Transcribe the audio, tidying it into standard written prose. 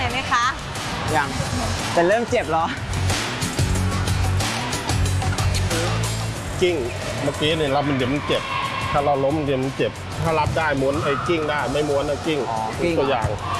อยไหมคะยังแต่เริ่มเจ็บแล้วกิ้งเมื่อกี้เนี่ยเราเดี๋ยวมันเจ็บ ถ้าเราล้มเดี๋ยวมันเจ็บ ถ้ารับได้ม้วนไอ้กิ้งได้ไม่ม้วนไอ้กิ้งกิ้งตัวอย่าง